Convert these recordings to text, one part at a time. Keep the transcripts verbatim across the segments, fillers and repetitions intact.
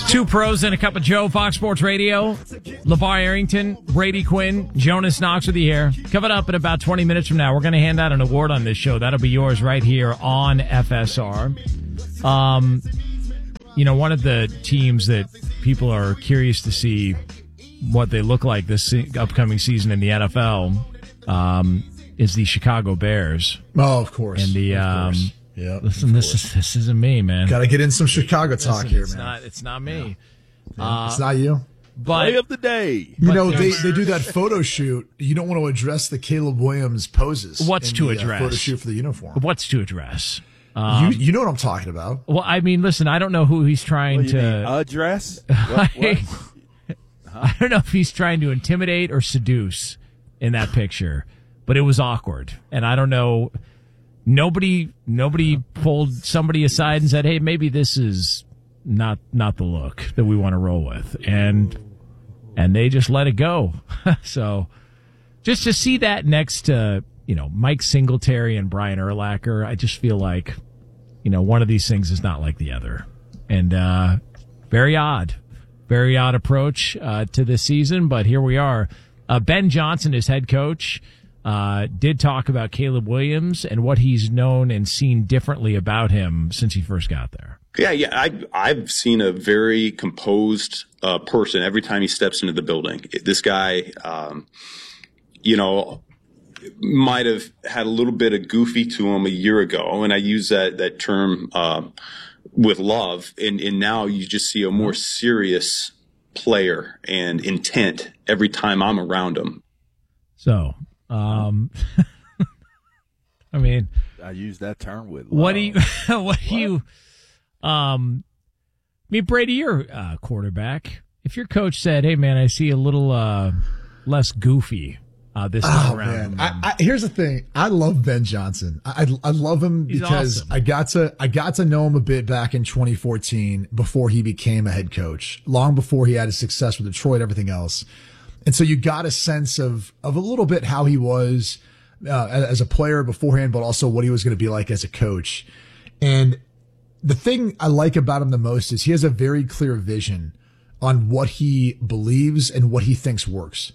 Two pros and a cup of Joe, Fox Sports Radio. LeVar Arrington, Brady Quinn, Jonas Knox with you here. Coming up in about twenty minutes from now, we're going to hand out an award on this show. That'll be yours right here on F S R. Um, you know, one of the teams that people are curious to see what they look like this upcoming season in the N F L um, is the Chicago Bears. Oh, of course. And the, of um, course. Yeah, listen, this is this isn't me, man. Got to get in some Chicago talk listen, here, it's man. Not, it's not me. Yeah. Uh, it's not you. But, Play of the day. You but know, they, they do that photo shoot. You don't want to address the Caleb Williams poses. What's in to the, address? Uh, photo shoot for the uniform. What's to address? Um, you, you know what I'm talking about. Well, I mean, listen, I don't know who he's trying What do you to mean, address. What, what? I don't know if he's trying to intimidate or seduce in that picture, but it was awkward, and I don't know. Nobody, nobody pulled somebody aside and said, "Hey, maybe this is not not the look that we want to roll with," and and they just let it go. So, just to see that next to you know Mike Singletary and Brian Urlacher, I just feel like you know one of these things is not like the other, and uh, very odd, very odd approach uh, to this season. But here we are. Uh, Ben Johnson is head coach. Uh, did talk about Caleb Williams and what he's known and seen differently about him since he first got there. Yeah, yeah, I, I've seen a very composed uh, person every time he steps into the building. This guy, um, you know, might have had a little bit of goofy to him a year ago, and I use that that term uh, with love. And, and now you just see a more serious player and intent every time I'm around him. So. Um, I mean, I use that term with love. What do you, what, what do you, um, I mean, Brady, you're a quarterback. If your coach said, "Hey man, I see a little, uh, less goofy, uh, this time oh, around." Man. I, I, here's the thing. I love Ben Johnson. I, I love him He's because awesome. I got to, I got to know him a bit back in twenty fourteen before he became a head coach, long before he had his success with Detroit, everything else. And so you got a sense of, of a little bit how he was uh, as a player beforehand, but also what he was going to be like as a coach. And the thing I like about him the most is he has a very clear vision on what he believes and what he thinks works.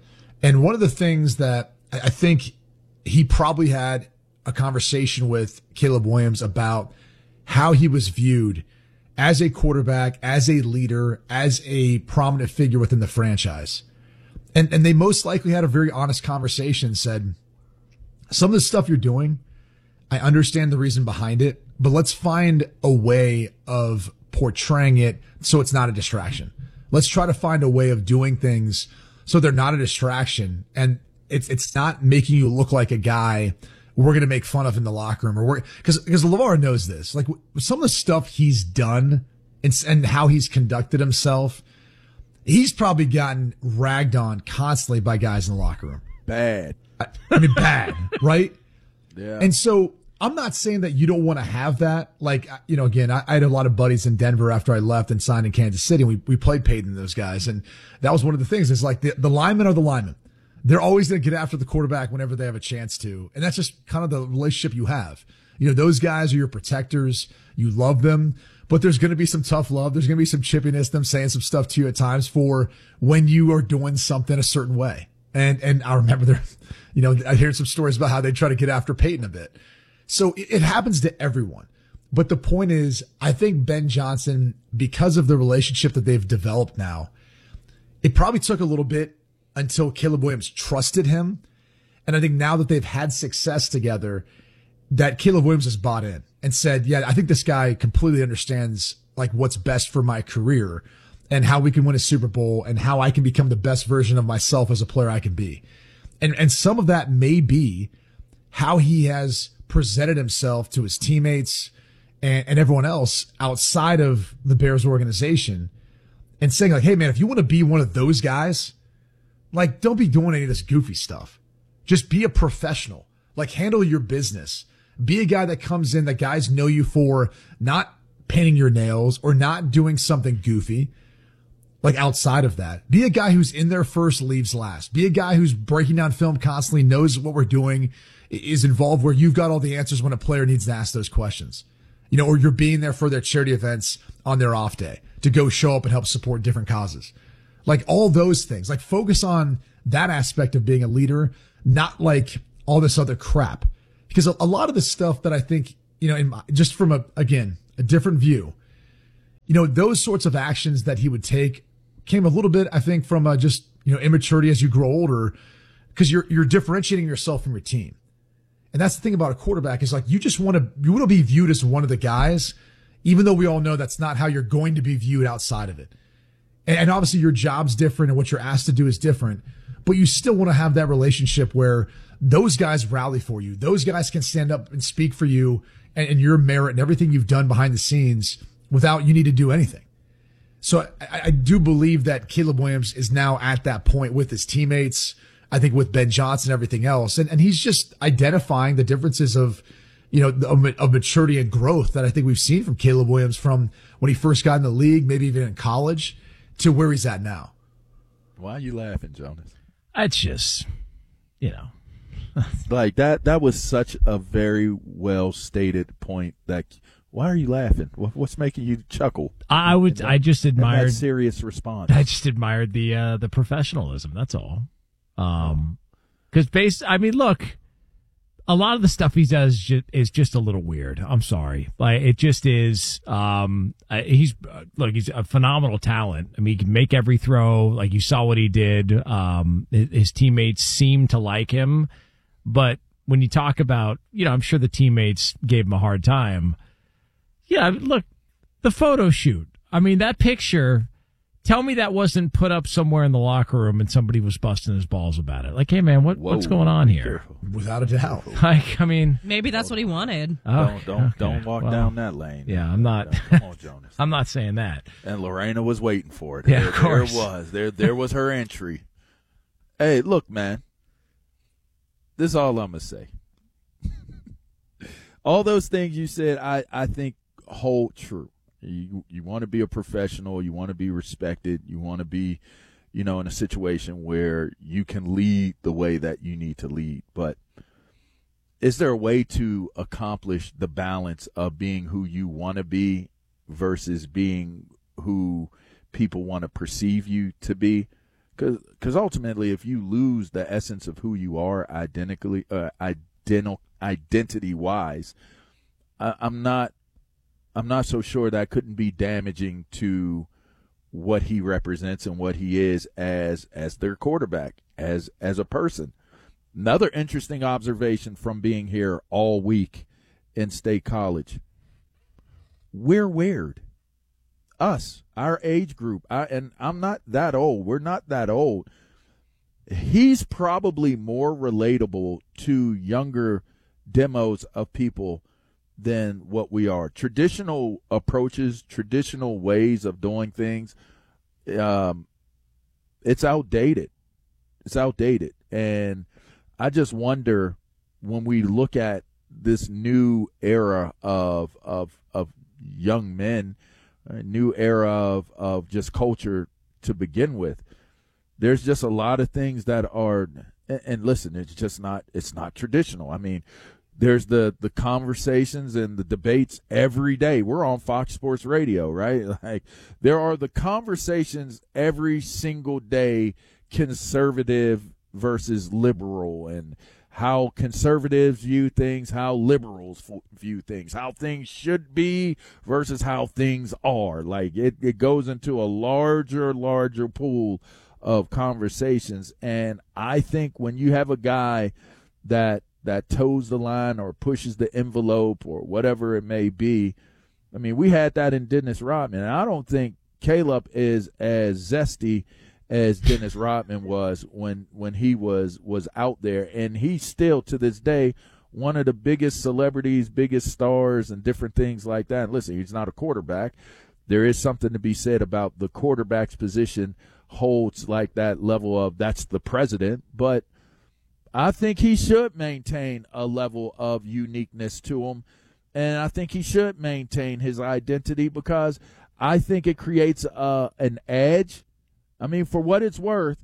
And one of the things that I think he probably had a conversation with Caleb Williams about how he was viewed as a quarterback, as a leader, as a prominent figure within the franchise. And and they most likely had a very honest conversation and said, some of the stuff you're doing, I understand the reason behind it, but let's find a way of portraying it so it's not a distraction. Let's try to find a way of doing things so they're not a distraction. And it's it's not making you look like a guy we're going to make fun of in the locker room. or we're Because because LeVar knows this. Like some of the stuff he's done and, and how he's conducted himself, he's probably gotten ragged on constantly by guys in the locker room. Bad. I, I mean, bad, right? Yeah. And so I'm not saying that you don't want to have that. Like, you know, again, I, I had a lot of buddies in Denver after I left and signed in Kansas City. And we, we played Peyton and those guys. And that was one of the things. It's like the, the linemen are the linemen. They're always going to get after the quarterback whenever they have a chance to. And that's just kind of the relationship you have. You know, those guys are your protectors. You love them. But there's going to be some tough love. There's going to be some chippiness, them saying some stuff to you at times for when you are doing something a certain way. And, and I remember there, you know, I heard some stories about how they try to get after Peyton a bit. So it, it happens to everyone. But the point is, I think Ben Johnson, because of the relationship that they've developed now, it probably took a little bit until Caleb Williams trusted him. And I think now that they've had success together, that Caleb Williams has bought in and said, yeah, I think this guy completely understands like what's best for my career and how we can win a Super Bowl and how I can become the best version of myself as a player I can be. And, and some of that may be how he has presented himself to his teammates and, and everyone else outside of the Bears organization and saying like, hey man, if you want to be one of those guys, like don't be doing any of this goofy stuff. Just be a professional, like handle your business. Be a guy that comes in that guys know you for not painting your nails or not doing something goofy. Like outside of that, be a guy who's in there first, leaves last. Be a guy who's breaking down film constantly, knows what we're doing, is involved where you've got all the answers when a player needs to ask those questions. you know, or you're being there for their charity events on their off day to go show up and help support different causes. Like all those things, like focus on that aspect of being a leader, not like all this other crap. Because a, a lot of the stuff that I think, you know, in my, just from a, again, a different view, you know, those sorts of actions that he would take came a little bit, I think, from uh, just, you know, immaturity as you grow older, because you're, you're differentiating yourself from your team. And that's the thing about a quarterback is like, you just want to, you want to be viewed as one of the guys, even though we all know that's not how you're going to be viewed outside of it. And, and obviously your job's different and what you're asked to do is different, but you still want to have that relationship where those guys rally for you. Those guys can stand up and speak for you and, and your merit and everything you've done behind the scenes without you need to do anything. So I, I do believe that Caleb Williams is now at that point with his teammates, I think with Ben Johnson and everything else. And, and he's just identifying the differences of, you know, of, of maturity and growth that I think we've seen from Caleb Williams from when he first got in the league, maybe even in college, to where he's at now. Why are you laughing, Jonas? It's just, you know. Like that, that was such a very well stated point. That why are you laughing? What's making you chuckle? I would, that, I just admired serious response. I just admired the, uh, the professionalism. That's all. Um, cause based, I mean, look, a lot of the stuff he does ju- is just a little weird. I'm sorry. Like it just is, um, uh, he's, uh, look, he's a phenomenal talent. I mean, he can make every throw. Like you saw what he did. Um, his, his teammates seem to like him, but when you talk about, you know, I'm sure the teammates gave him a hard time. Yeah. Look, the photo shoot. I mean, that picture, tell me that wasn't put up somewhere in the locker room and somebody was busting his balls about it. Like, hey, man, what, what's going on here? Without a doubt. Like, I mean. Maybe that's what he wanted. Oh, don't don't, okay. don't walk well, down that lane. Yeah, I'm not. Come on, Jonas. I'm not saying that. And Lorena was waiting for it. Yeah, there, of course. There it was. There, there was her entry. Hey, look, man. This is all I'm going to say. All those things you said, I, I think hold true. You you want to be a professional. You want to be respected. You want to be, you know, in a situation where you can lead the way that you need to lead. But is there a way to accomplish the balance of being who you want to be versus being who people want to perceive you to be? Because ultimately, if you lose the essence of who you are identically, uh, identi- identity-wise, I, I'm not. I'm not so sure that couldn't be damaging to what he represents and what he is as as their quarterback, as as a person. Another interesting observation from being here all week in State College. We're weird. Us, our age group, I, and I'm not that old. We're not that old. He's probably more relatable to younger demos of people than what we are. Traditional approaches, traditional ways of doing things, um, it's outdated. It's outdated. And I just wonder when we look at this new era of of of young men, a new era of, of just culture to begin with, there's just a lot of things that are, and, and listen, it's just not, it's not traditional. I mean, There's the, the conversations and the debates every day. We're on Fox Sports Radio, right? Like there are the conversations every single day, conservative versus liberal, and how conservatives view things, how liberals view things, how things should be versus how things are. Like it, it goes into a larger, larger pool of conversations. And I think when you have a guy that that toes the line or pushes the envelope or whatever it may be. I mean, we had that in Dennis Rodman. And I don't think Caleb is as zesty as Dennis Rodman was when when he was was out there. And he's still, to this day, one of the biggest celebrities, biggest stars, and different things like that. And listen, he's not a quarterback. There is something to be said about the quarterback's position holds like that level of that's the president. But I think he should maintain a level of uniqueness to him, and I think he should maintain his identity because I think it creates a, an edge. I mean, for what it's worth,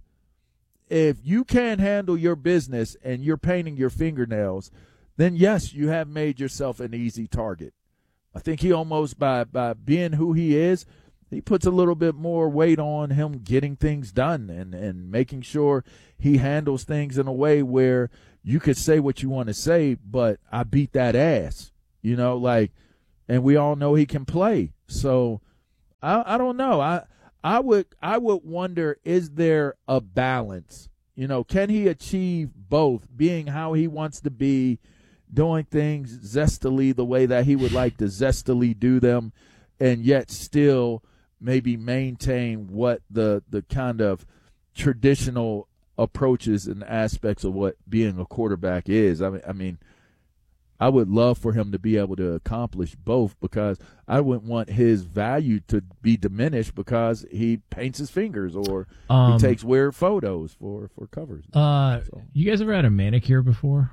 if you can't handle your business and you're painting your fingernails, then yes, you have made yourself an easy target. I think he almost, by, by being who he is, he puts a little bit more weight on him getting things done and, and making sure he handles things in a way where you could say what you want to say, but I beat that ass, you know, like, and we all know he can play. So I, I don't know. I, I would, I would wonder, is there a balance? You know, can he achieve both, being how he wants to be, doing things zestily the way that he would like to zestily do them, and yet still maybe maintain what the the kind of traditional approaches and aspects of what being a quarterback is. I mean, I mean, I would love for him to be able to accomplish both, because I wouldn't want his value to be diminished because he paints his fingers or Um, he takes weird photos for, for covers. Uh, So. you guys ever had a manicure before?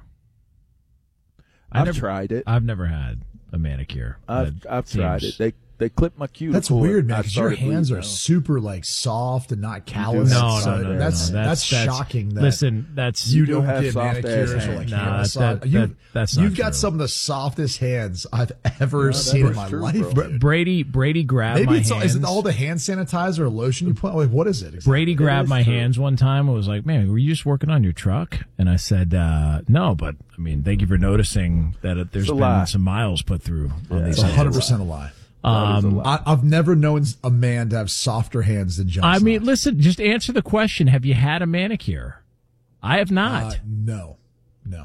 I I've never- tried it. I've never had a manicure. I've That I've tried seems- it. They they clip my cuticle. That's weird, man. I Because your started hands bleeding are out. super like soft and not callous. No, So no, no, no, that's, no. that's shocking. That listen, that's you do don't have get soft-ass manicures or hands. like Nah, hand that- massage. that- You, that's not you've got true. some of the softest hands I've ever No, seen in that's my true, life. bro. dude. Br- Brady Brady grabbed Maybe my it's all, hands. is it all the hand sanitizer or lotion you put? Like, what is it? Exactly? Brady grabbed is my true. hands one time and was like, "Man, were you just working on your truck?" And I said, uh, "No, but I mean, thank you for noticing that it, there's It's a been lie. some miles put through on Yeah, these It's one hundred hands." percent a lie. That is a Um, lie. I, I've never known a man to have softer hands than John. I mean, Snow. listen, just answer the question: have you had a manicure? I have not. Uh, no, no.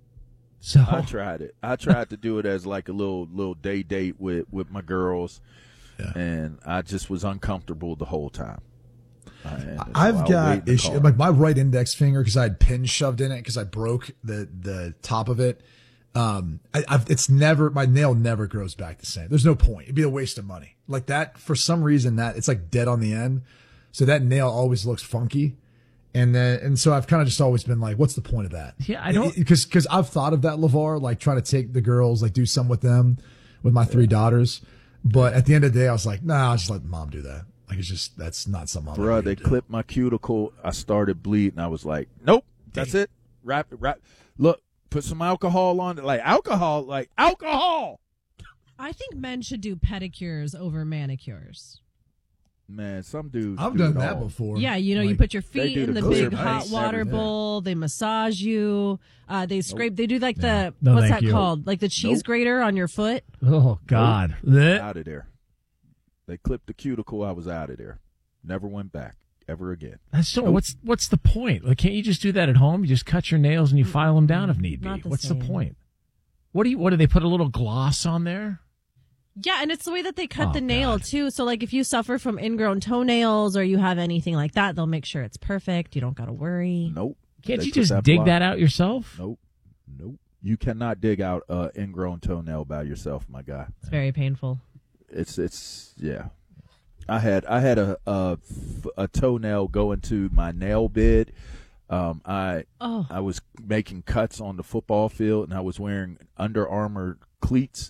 so I tried it. I tried to do it as like a little little day date with, with my girls, Yeah. and I just was uncomfortable the whole time. I- and so I've I'll wait got in the issue, car. like my right index finger because I had pins shoved in it because I broke the the top of it. Um, I, I've, it's never, my nail never grows back the same. There's no point. It'd be a waste of money. Like that, for some reason, that it's like dead on the end. So that nail always looks funky. And then, and so I've kind of just always been like, what's the point of that? Yeah, I don't- Because, because I've thought of that, LeVar, like trying to take the girls, like do some with them, with my three daughters. But at the end of the day, I was like, nah, I'll just let mom do that. Like, it's just, that's not something I'm Bruh, gonna they do. clipped my cuticle. I started bleeding. I was like, nope, that's it. Wrap it, wrap. Look, put some alcohol on it. Like alcohol, like alcohol. I think men should do pedicures over manicures. Man, some dudes. I've do done it that all. before. Yeah, you know, you Like, put your they feet do in the the clear big ice, hot water everything. bowl. They massage you. Uh, they scrape. They do like the No, what's thank that you. called? Like the cheese Nope. grater on your foot. oh God, Blech. Out of there. They clipped the cuticle. I was out of there. Never went back ever again. That's so. What's what's the point? Like, can't you just do that at home? You just cut your nails and you file them down if need be. Not the What's same. the point? What do you? What do they put a little gloss on there? Yeah, and it's the way that they cut Oh, the nail God. too. So like if you suffer from ingrown toenails or you have anything like that, they'll make sure it's perfect. You don't got to worry. Nope. Can't They you put just that dig block- that out yourself? Nope. Nope. You cannot dig out an ingrown toenail by yourself, my guy. It's very painful. It's it's yeah. I had I had a a, a toenail go into my nail bed. Um, I Oh, I was making cuts on the football field, and I was wearing Under Armour cleats.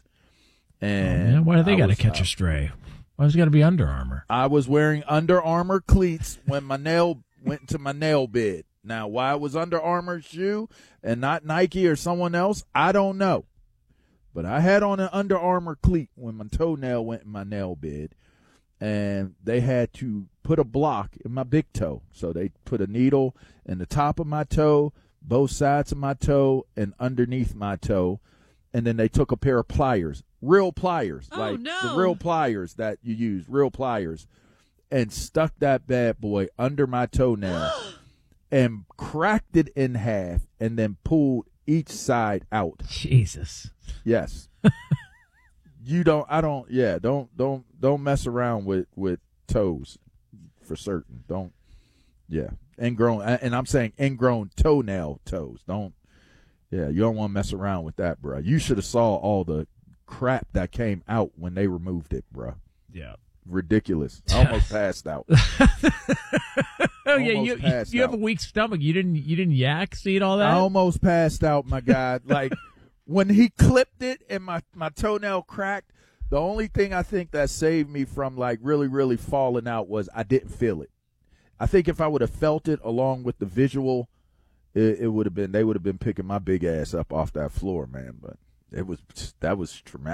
And Yeah, why do they I got to was- catch a stray? Why's it got to be Under Armour? I was wearing Under Armour cleats when my nail went into my nail bed. Now, why it was Under Armour shoe and not Nike or someone else, I don't know. But I had on an Under Armour cleat when my toenail went in my nail bed, and they had to put a block in my big toe. So they put a needle in the top of my toe, both sides of my toe, and underneath my toe, and then they took a pair of pliers, real pliers, Oh, like no. the real pliers that you use, real pliers, and stuck that bad boy under my toenail and cracked it in half and then pulled each side out. Jesus. Yes. You don't I don't yeah, don't don't don't mess around with with toes for certain. Don't yeah. Ingrown and I'm saying ingrown toenail toes. Don't yeah, you don't want to mess around with that, bro. You should have saw all the crap that came out when they removed it, bro. Yeah. Ridiculous. I almost passed out. Oh yeah, Almost you passed you have a out. weak stomach. You didn't you didn't yak see all I that? almost passed out, my guy. Like when he clipped it and my, my toenail cracked, the only thing I think that saved me from like really, really falling out was I didn't feel it. I think if I would have felt it along with the visual, it, it would have been they would have been picking my big ass up off that floor, man. But it was that was traumatic.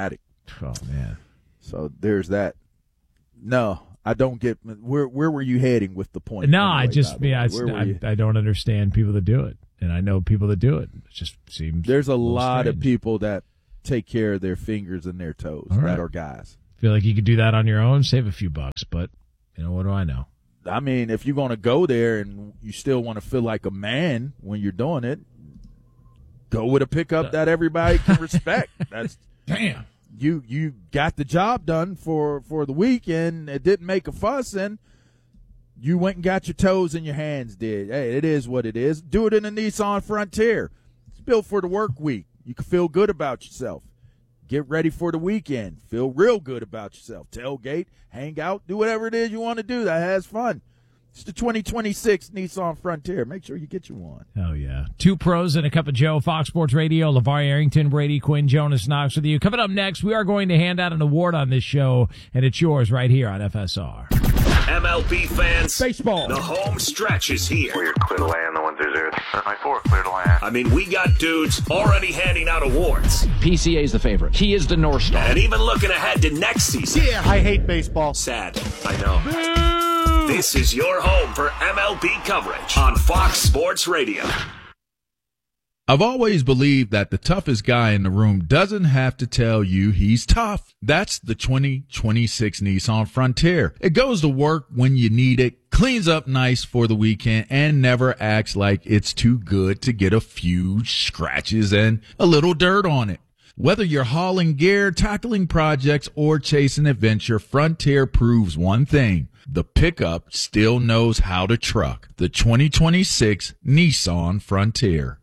Oh, man. So there's that. No, I don't get where where were you heading with the point? No, anyway, I just yeah, I, I, I don't understand people that do it, and I know people that do it. It just seems there's a, a strange. lot of people that take care of their fingers and their toes All right. that are guys. Feel like you could do that on your own, save a few bucks, but you know what do I know? I mean, if you're going to go there and you still want to feel like a man when you're doing it, go with a pickup that everybody can respect. That's Damn. You you got the job done for, for the week, and it didn't make a fuss, and you went and got your toes and your hands did. Hey, it is what it is. Do it in a Nissan Frontier. It's built for the work week. You can feel good about yourself. Get ready for the weekend. Feel real good about yourself. Tailgate, hang out, do whatever it is you want to do that has fun. It's the twenty twenty-six Nissan Frontier. Make sure you get you one. Oh, yeah. Two pros and a cup of Joe, Fox Sports Radio, LeVar Arrington, Brady Quinn, Jonas Knox with you. Coming up next, we are going to hand out an award on this show, and it's yours right here on F S R. M L B fans, Baseball. The home stretch is here. We're clear to land the one through zero. My four, clear to land. I mean, we got dudes already handing out awards. P C A is the favorite. He is the North Star. And even looking ahead to next season. Yeah, I hate baseball. Sad, I know. This is your home for M L B coverage on Fox Sports Radio. I've always believed that the toughest guy in the room doesn't have to tell you he's tough. That's the twenty twenty-six Nissan Frontier. It goes to work when you need it, cleans up nice for the weekend, and never acts like it's too good to get a few scratches and a little dirt on it. Whether you're hauling gear, tackling projects, or chasing adventure, Frontier proves one thing. The pickup still knows how to truck. The twenty twenty-six Nissan Frontier.